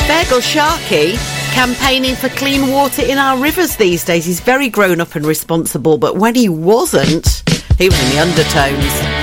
Fergal Sharkey campaigning for clean water in our rivers these days. He's very grown up and responsible, but when he wasn't, he was in the undertones.